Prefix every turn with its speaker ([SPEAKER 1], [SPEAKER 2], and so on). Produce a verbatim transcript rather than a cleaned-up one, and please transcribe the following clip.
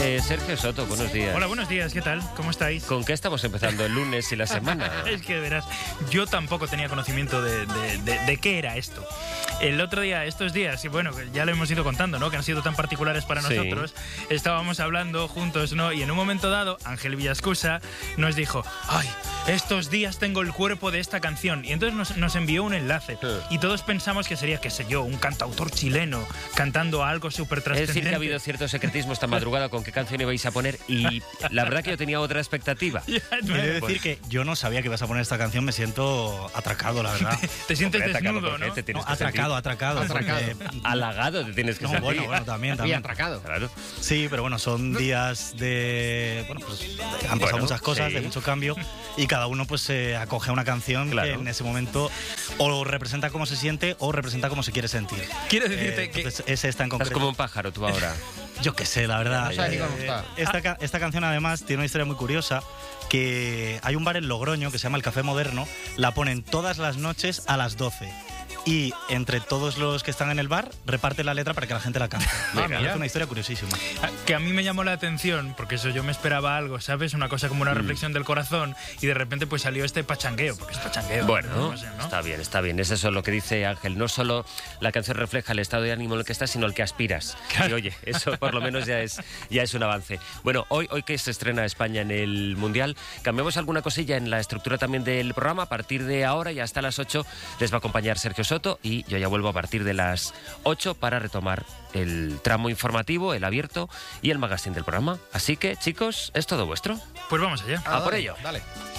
[SPEAKER 1] Eh, Sergio Soto, buenos días.
[SPEAKER 2] Hola, buenos días, ¿qué tal? ¿Cómo estáis?
[SPEAKER 1] ¿Con qué estamos empezando el lunes y la semana?
[SPEAKER 2] Es que verás, yo tampoco tenía conocimiento de, de, de, de qué era esto. El otro día, estos días, y bueno, ya lo hemos ido contando, ¿no? Que han sido tan particulares para
[SPEAKER 1] Sí.
[SPEAKER 2] nosotros. Estábamos hablando juntos, ¿no? Y en un momento dado, Ángel Villascusa nos dijo, ¡ay! Estos días tengo el cuerpo de esta canción. Y entonces nos, nos envió un enlace.
[SPEAKER 1] Sí.
[SPEAKER 2] Y todos pensamos que sería, qué sé yo, un cantautor chileno cantando algo súper
[SPEAKER 1] Es
[SPEAKER 2] trascendente.
[SPEAKER 1] decir, que ha habido cierto secretismo esta madrugada con qué canción ibais a poner y la verdad que yo tenía otra expectativa.
[SPEAKER 2] Ya,
[SPEAKER 3] He de
[SPEAKER 2] bueno,
[SPEAKER 3] decir que yo no sabía que ibas a poner esta canción, me siento atracado, la verdad.
[SPEAKER 2] te sientes
[SPEAKER 1] Hombre, atacado,
[SPEAKER 2] desnudo,
[SPEAKER 1] ¿por qué?
[SPEAKER 2] ¿no?
[SPEAKER 1] Te tienes
[SPEAKER 3] No,
[SPEAKER 1] que
[SPEAKER 3] atracado,
[SPEAKER 1] sentir
[SPEAKER 3] atracado.
[SPEAKER 4] Atracado.
[SPEAKER 3] porque-
[SPEAKER 1] halagado, te tienes que
[SPEAKER 3] No,
[SPEAKER 1] sentir.
[SPEAKER 3] bueno, bueno, también,
[SPEAKER 4] Bien
[SPEAKER 3] también.
[SPEAKER 4] atracado.
[SPEAKER 1] Claro.
[SPEAKER 3] Sí, pero bueno, son días de... Bueno, pues han pasado
[SPEAKER 1] Bueno,
[SPEAKER 3] muchas cosas,
[SPEAKER 1] sí.
[SPEAKER 3] de mucho cambio, y cada uno pues se acoge a una canción
[SPEAKER 1] Claro.
[SPEAKER 3] que en ese momento o representa cómo se siente o representa cómo se quiere sentir.
[SPEAKER 2] Quiero decirte
[SPEAKER 3] Eh,
[SPEAKER 2] que...
[SPEAKER 3] entonces, es esta en
[SPEAKER 1] Estás
[SPEAKER 3] concreto.
[SPEAKER 1] como un pájaro tú ahora.
[SPEAKER 3] Yo qué sé, la verdad.
[SPEAKER 4] No sabes ni
[SPEAKER 3] Eh,
[SPEAKER 4] cómo está.
[SPEAKER 3] esta, ca- esta canción además tiene una historia muy curiosa, que hay un bar en Logroño que se llama El Café Moderno, la ponen todas las noches a las doce. Y entre todos los que están en el bar, reparte la letra para que la gente la cante.
[SPEAKER 4] Ah,
[SPEAKER 3] Me
[SPEAKER 4] mira.
[SPEAKER 3] parece una historia curiosísima.
[SPEAKER 2] Que a mí me llamó la atención, porque eso yo me esperaba algo, ¿sabes? Una cosa como una reflexión del corazón, y de repente pues salió este pachangueo, porque es pachangueo.
[SPEAKER 1] Bueno,
[SPEAKER 2] no sé, ¿no?
[SPEAKER 1] está bien, está bien. Es eso lo que dice Ángel. No solo la canción refleja el estado de ánimo en el que estás, sino el que aspiras. Y oye, eso por lo menos ya es, ya es un avance. Bueno, hoy, hoy que se estrena España en el Mundial, cambiamos alguna cosilla en la estructura también del programa. A partir de ahora y hasta las ocho les va a acompañar Sergio Soto y yo ya vuelvo a partir de las ocho para retomar el tramo informativo, el abierto y el magazine del programa. Así que, chicos, es todo vuestro.
[SPEAKER 2] Pues vamos allá.
[SPEAKER 1] A por
[SPEAKER 4] dale,
[SPEAKER 1] ello.
[SPEAKER 4] Dale.